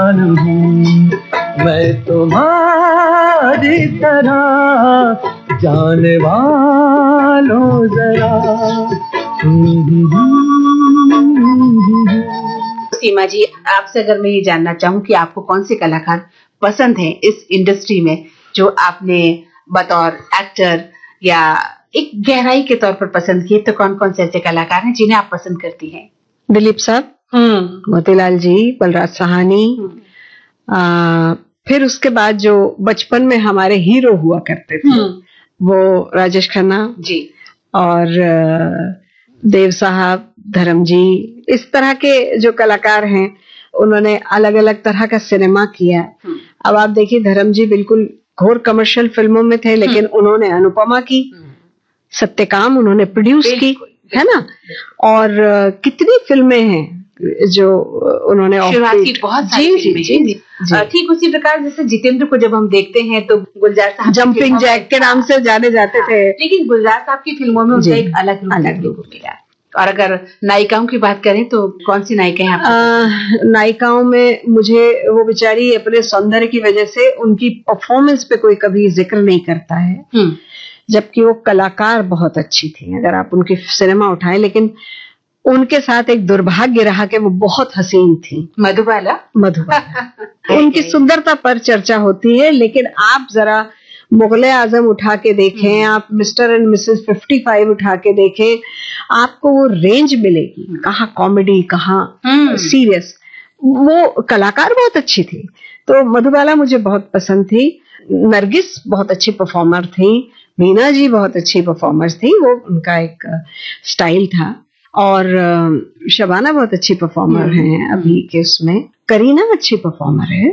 इंसान हूँ, मैं तुम्हारी तरह जाने वालों जरा। सीमा जी, आपसे अगर मैं ये जानना चाहूँ कि आपको कौन से कलाकार पसंद हैं इस इंडस्ट्री में, जो आपने बतौर एक्टर या एक गहराई के तौर पर पसंद किए, तो कौन कौन से ऐसे कलाकार हैं जिन्हें आप पसंद करती हैं? दिलीप साहब, मोतीलाल जी, बलराज साहनी, फिर उसके बाद जो बचपन में हमारे हीरो हुआ करते थे वो राजेश खन्ना जी, और देव साहब, धर्म जी, इस तरह के जो कलाकार हैं उन्होंने अलग अलग तरह का सिनेमा किया। अब आप देखिए, धर्म जी बिल्कुल घोर कमर्शियल फिल्मों में थे, लेकिन उन्होंने अनुपमा की, सत्यकाम उन्होंने प्रोड्यूस की, है ना, और कितनी फिल्में हैं जो उन्होंने शुरुआती बहुत सारी फिल्में। ठीक उसी प्रकार जैसे जितेंद्र को जब हम देखते हैं तो गुलजार साहब जंपिंग जैक के नाम से जाने जाते थे, लेकिन गुलजार साहब की फिल्मों में उनका एक अलग रूप मिला। और अगर नायिकाओं की बात करें तो कौन सी नायिका हैं? नायिकाओं में मुझे वो बेचारी अपने सौंदर्य की वजह से उनकी परफॉर्मेंस पे कोई कभी जिक्र नहीं करता है, जबकि वो कलाकार बहुत अच्छी थी। अगर आप उनकी सिनेमा उठाएं, लेकिन उनके साथ एक दुर्भाग्य रहा कि वो बहुत हसीन थी। मधुबाला उनकी सुंदरता पर चर्चा होती है, लेकिन आप जरा मुगले आजम उठा के देखें, आप मिस्टर एंड मिसेस 55 उठा के देखें, आपको वो रेंज मिलेगी, कहाँ कॉमेडी, कहाँ सीरियस। वो कलाकार बहुत अच्छी थी, तो मधुबाला मुझे बहुत पसंद थी। नरगिस बहुत अच्छी परफॉर्मर थी, मीना जी बहुत अच्छी परफॉर्मर थी, वो उनका एक स्टाइल था। और शबाना बहुत अच्छी परफॉर्मर हैं अभी के उसमें, करीना अच्छी परफॉर्मर है।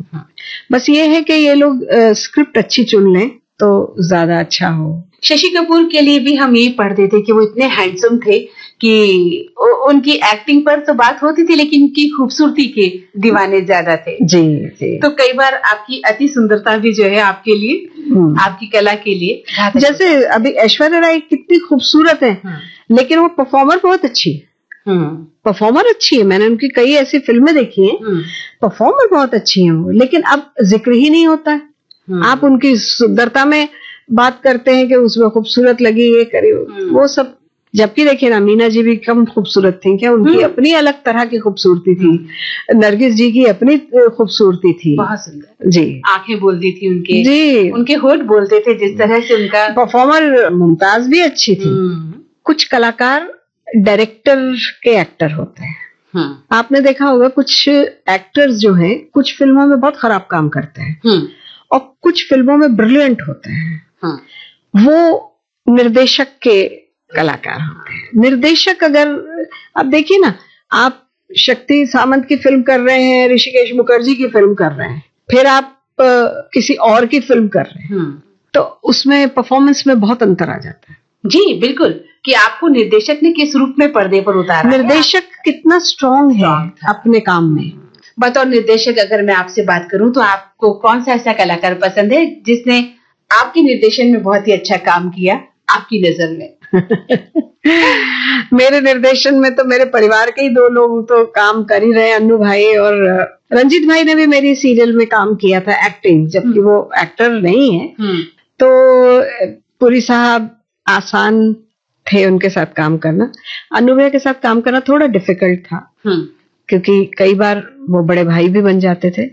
बस ये है कि ये लोग स्क्रिप्ट अच्छी चुन लें तो ज्यादा अच्छा हो। शशि कपूर के लिए भी हम यही पढ़ते थे कि वो इतने हैंडसम थे कि उनकी एक्टिंग पर तो बात होती थी, लेकिन उनकी खूबसूरती के दीवाने ज्यादा थे। जी जी। तो कई बार आपकी अति सुंदरता भी जो है आपके लिए, आपकी कला के लिए, जैसे अभी ऐश्वर्या राय कितनी खूबसूरत है, लेकिन वो परफॉर्मर बहुत अच्छी है। परफॉर्मर अच्छी है, मैंने उनकी कई ऐसी फिल्में देखी हैं, परफॉर्मर बहुत अच्छी है वो, लेकिन अब जिक्र ही नहीं होता है। आप उनकी सुंदरता में बात करते हैं कि उसमें खूबसूरत लगी, ये करे, वो सब। जबकि देखिए ना, मीना जी भी कम खूबसूरत थी क्या? उनकी अपनी अलग तरह की खूबसूरती थी। नरगिस जी की अपनी खूबसूरती थी, बहुत सुंदर जी। आंखें बोलती थी उनके, जी, उनके होठ बोलते थे, जिस तरह से उनका परफॉर्मर। मुमताज भी अच्छी थी। कुछ कलाकार डायरेक्टर के एक्टर होते हैं। आपने देखा होगा कुछ एक्टर्स जो हैं कुछ फिल्मों में बहुत खराब काम करते हैं और कुछ फिल्मों में ब्रिलियंट होते हैं। वो निर्देशक के कलाकार होते हैं। निर्देशक, अगर आप देखिए ना, आप शक्ति सामंत की फिल्म कर रहे हैं, ऋषिकेश मुखर्जी की फिल्म कर रहे हैं, फिर आप किसी और की फिल्म कर रहे हैं, तो उसमें परफॉर्मेंस में बहुत अंतर आ जाता है। जी बिल्कुल, कि आपको निर्देशक ने किस रूप में पर्दे पर उतारा, निर्देशक कितना स्ट्रांग है अपने काम में। बतौर निर्देशक अगर मैं आपसे बात करूं तो आपको कौन सा ऐसा कलाकार पसंद है जिसने आपके निर्देशन में बहुत ही अच्छा काम किया आपकी नजर में? मेरे निर्देशन में तो मेरे परिवार के ही 2 लोग तो काम कर ही रहे, अन्नू भाई और रंजीत भाई ने भी मेरी सीरियल में काम किया था, एक्टिंग, जबकि वो एक्टर नहीं है। तो पुरी साहब आसान थे उनके साथ काम करना। अन्नू भैया के साथ काम करना थोड़ा डिफिकल्ट था, क्योंकि कई बार वो बड़े भाई भी बन जाते थे।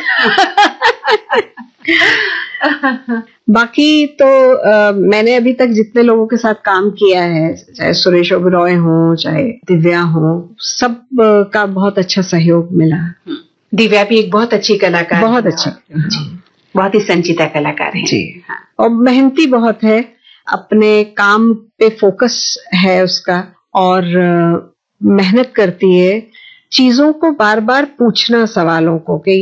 बाकी तो मैंने अभी तक जितने लोगों के साथ काम किया है, चाहे सुरेश ओबेरॉय हो, चाहे दिव्या हो, सब का बहुत अच्छा सहयोग मिला। दिव्या भी एक बहुत अच्छी कलाकार, बहुत अच्छी, बहुत ही संचिता कलाकार है जी। और मेहनती बहुत है, अपने काम पे फोकस है उसका, और मेहनत करती है, चीजों को बार बार पूछना, सवालों को कि